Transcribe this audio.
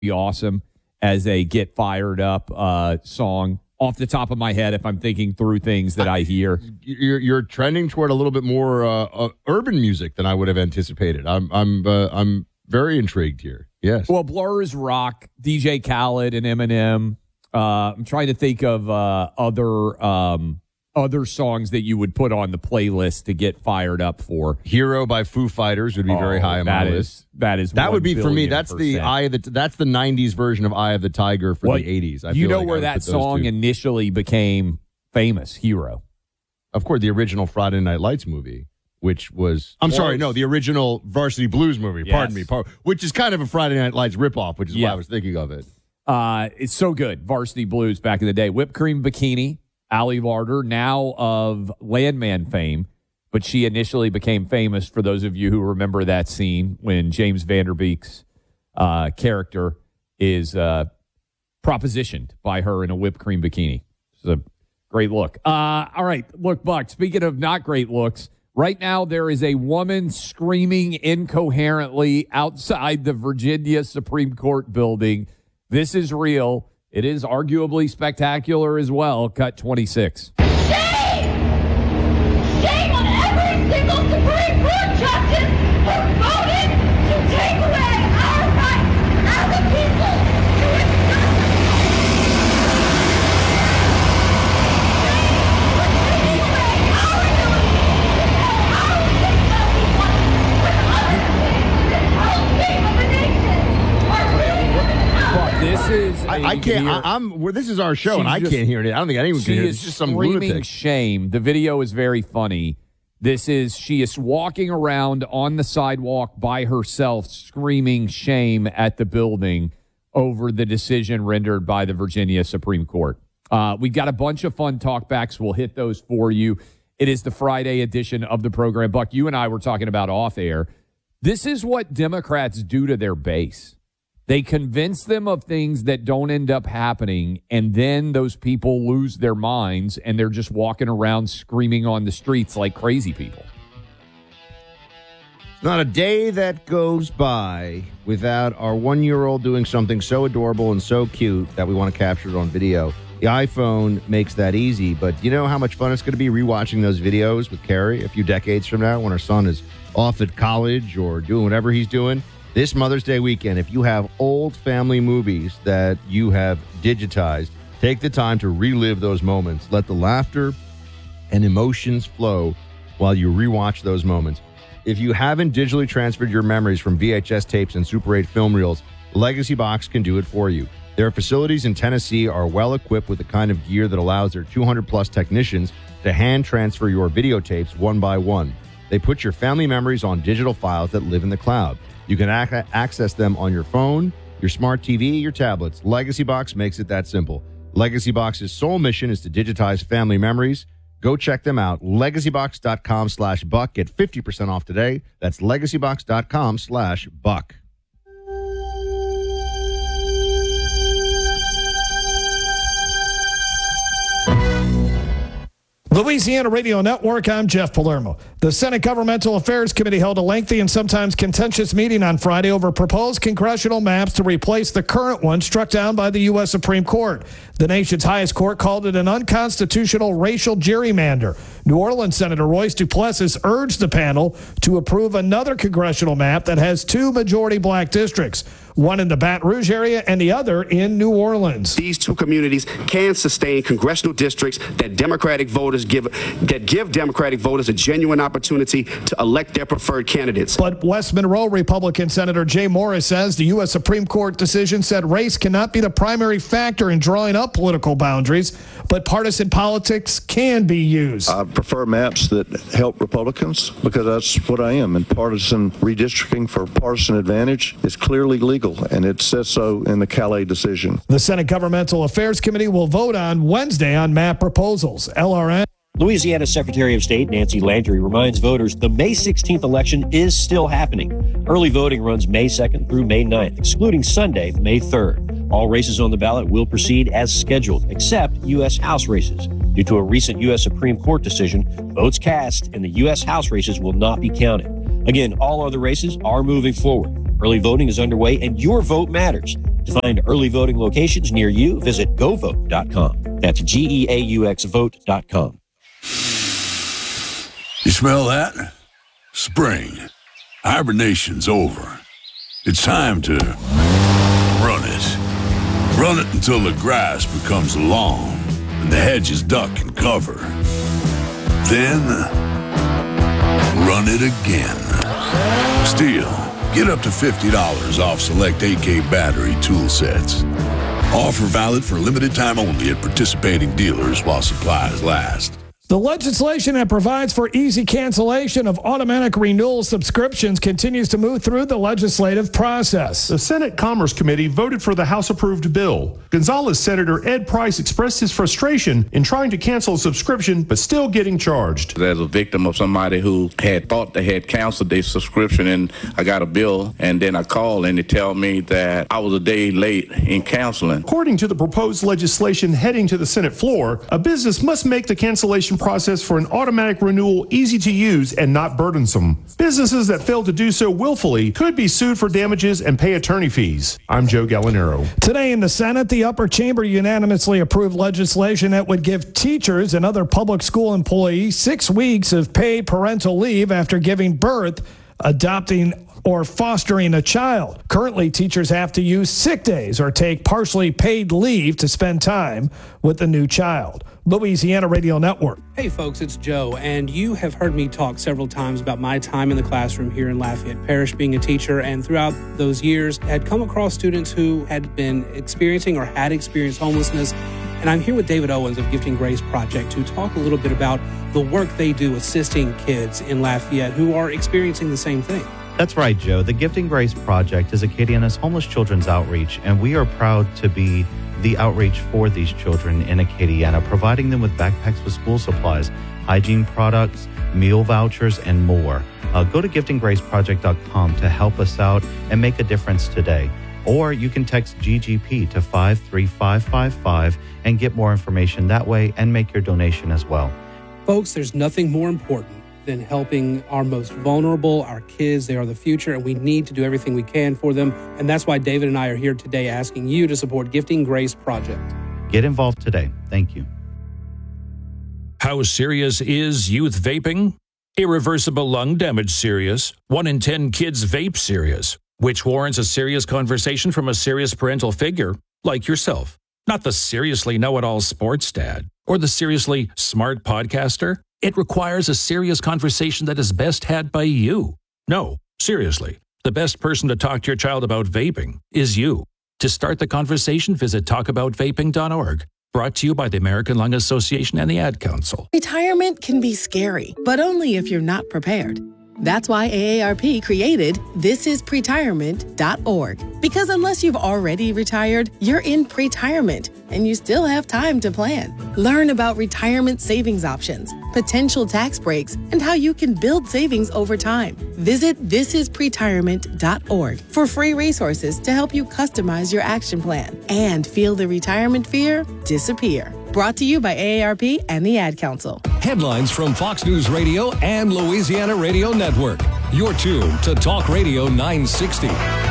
be awesome as a get fired up song off the top of my head if I'm thinking through things that I hear. You're trending toward a little bit more urban music than I would have anticipated. I'm very intrigued here. Yes. Well, Blur is rock, DJ Khaled and Eminem. I'm trying to think of other songs that you would put on the playlist to get fired up for. Hero by Foo Fighters would be very high on my list. That would be for me. That's the that's the '90s version of Eye of the Tiger for the '80s. You know where that song initially became famous? Hero. Of course, the original Friday Night Lights movie, which was the original Varsity Blues movie. Yes. Pardon me, which is kind of a Friday Night Lights ripoff, which is why I was thinking of it. It's so good. Varsity Blues back in the day. Whipped Cream Bikini. Ali Larder, now of Landman fame, but she initially became famous, for those of you who remember that scene when James Van Der Beek's character is propositioned by her in a whipped cream bikini. It's a great look. All right, look, Buck, speaking of not great looks, right now there is a woman screaming incoherently outside the Virginia Supreme Court building. This is real. It is arguably spectacular as well. Cut 26. Shame! Shame on every single Supreme Court justice who voted to take away our rights as a people to express This is I can't. This is our show, and I can't hear it. I don't think anyone can hear it. It's just some lunatic. Shame. The video is very funny. She is walking around on the sidewalk by herself, screaming shame at the building over the decision rendered by the Virginia Supreme Court. We've got a bunch of fun talkbacks. We'll hit those for you. It is the Friday edition of the program. Buck, you and I were talking about off air. This is what Democrats do to their base. They convince them of things that don't end up happening, and then those people lose their minds, and they're just walking around screaming on the streets like crazy people. Not a day that goes by without our 1-year-old doing something so adorable and so cute that we want to capture it on video. The iPhone makes that easy, but you know how much fun it's going to be rewatching those videos with Carrie a few decades from now when our son is off at college or doing whatever he's doing? This Mother's Day weekend, if you have old family movies that you have digitized, take the time to relive those moments. Let the laughter and emotions flow while you rewatch those moments. If you haven't digitally transferred your memories from VHS tapes and Super 8 film reels, Legacy Box can do it for you. Their facilities in Tennessee are well equipped with the kind of gear that allows their 200-plus technicians to hand transfer your videotapes one by one. They put your family memories on digital files that live in the cloud. You can access them on your phone, your smart TV, your tablets. Legacy Box makes it that simple. Legacy Box's sole mission is to digitize family memories. Go check them out. LegacyBox.com/Buck. Get 50% off today. That's LegacyBox.com/Buck. Louisiana Radio Network, I'm Jeff Palermo. The Senate Governmental Affairs Committee held a lengthy and sometimes contentious meeting on Friday over proposed congressional maps to replace the current one struck down by the U.S. Supreme Court. The nation's highest court called it an unconstitutional racial gerrymander. New Orleans Senator Royce Duplessis urged the panel to approve another congressional map that has 2 majority black districts, one in the Baton Rouge area and the other in New Orleans. These 2 communities can sustain congressional districts that give Democratic voters a genuine opportunity to elect their preferred candidates. But West Monroe Republican Senator Jay Morris says the U.S. Supreme Court decision said race cannot be the primary factor in drawing up political boundaries, but partisan politics can be used. I prefer maps that help Republicans because that's what I am. And partisan redistricting for partisan advantage is clearly legal, and it says so in the Calais decision. The Senate Governmental Affairs Committee will vote on Wednesday on map proposals. LRN. Louisiana Secretary of State Nancy Landry reminds voters the May 16th election is still happening. Early voting runs May 2nd through May 9th, excluding Sunday, May 3rd. All races on the ballot will proceed as scheduled, except U.S. House races. Due to a recent U.S. Supreme Court decision, votes cast in the U.S. House races will not be counted. Again, all other races are moving forward. Early voting is underway, and your vote matters. To find early voting locations near you, visit govote.com. That's GEAUX vote.com. You smell that? Spring. Hibernation's over. It's time to run it. Run it until the grass becomes long and the hedges duck and cover. Then, run it again. Steel, get up to $50 off select AK battery tool sets. Offer valid for limited time only at participating dealers while supplies last. The legislation that provides for easy cancellation of automatic renewal subscriptions continues to move through the legislative process. The Senate Commerce Committee voted for the House-approved bill. Gonzales Senator Ed Price expressed his frustration in trying to cancel a subscription but still getting charged. As a victim of somebody who had thought they had canceled their subscription, and I got a bill, and then I called and they tell me that I was a day late in canceling. According to the proposed legislation heading to the Senate floor, a business must make the cancellation process for an automatic renewal easy to use and not burdensome. Businesses that fail to do so willfully could be sued for damages and pay attorney fees. I'm Joe Gallinaro. Today in the Senate, the upper chamber unanimously approved legislation that would give teachers and other public school employees 6 weeks of paid parental leave after giving birth, adopting, or fostering a child. Currently, teachers have to use sick days or take partially paid leave to spend time with the new child. Louisiana Radio Network. Hey folks, it's Joe, and you have heard me talk several times about my time in the classroom here in Lafayette Parish being a teacher, and throughout those years had come across students who had been experiencing or had experienced homelessness. And I'm here with David Owens of Gifting Grace Project to talk a little bit about the work they do assisting kids in Lafayette who are experiencing the same thing. That's right, Joe. The Gifting Grace Project is Acadiana's homeless children's outreach, and we are proud to be the outreach for these children in Acadiana, providing them with backpacks with school supplies, hygiene products, meal vouchers, and more. Go to giftinggraceproject.com to help us out and make a difference today. Or you can text GGP to 53555 and get more information that way and make your donation as well. Folks, there's nothing more important than helping our most vulnerable, our kids. They are the future, and we need to do everything we can for them. And that's why David and I are here today asking you to support Gifting Grace Project. Get involved today. Thank you. How serious is youth vaping? Irreversible lung damage serious. 1 in 10 kids vape serious, which warrants a serious conversation from a serious parental figure like yourself. Not the seriously know-it-all sports dad or the seriously smart podcaster. It requires a serious conversation that is best had by you. No, seriously, the best person to talk to your child about vaping is you. To start the conversation, visit talkaboutvaping.org. Brought to you by the American Lung Association and the Ad Council. Retirement can be scary, but only if you're not prepared. That's why AARP created thisispretirement.org. Because unless you've already retired, you're in pretirement, and you still have time to plan. Learn about retirement savings options, potential tax breaks, and how you can build savings over time. Visit thisispretirement.org for free resources to help you customize your action plan and feel the retirement fear disappear. Brought to you by AARP and the Ad Council. Headlines from Fox News Radio and Louisiana Radio Network. You're tuned to Talk Radio 960.